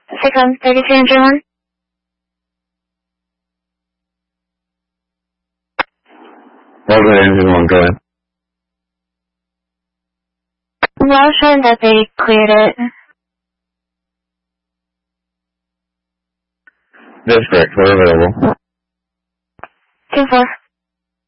Second, 3301. Over engine 1, go ahead. Well, showing that they cleared it. That's correct. We're available. 2-4.